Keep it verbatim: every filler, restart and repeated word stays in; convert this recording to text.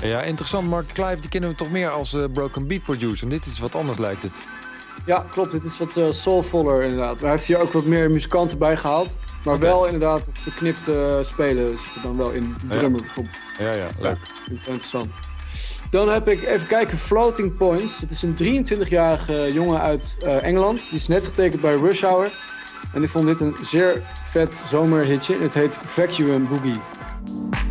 Ja, interessant. Mark Clive, die kennen we toch meer als uh, broken beat producer. En dit is wat anders, lijkt het. Ja, klopt. Dit is wat uh, soulvoller inderdaad. Maar hij heeft hier ook wat meer muzikanten bij gehaald. Maar okay. wel inderdaad het verknipte uh, spelen zit er dan wel in. De drummer ja. bijvoorbeeld. Ja, ja, leuk. Ja, interessant. Dan heb ik, even kijken, Floating Points. Het is een drieëntwintigjarige jongen uit uh, Engeland. Die is net getekend bij Rush Hour. En ik vond dit een zeer vet zomerhitje. Het heet Vacuum Boogie.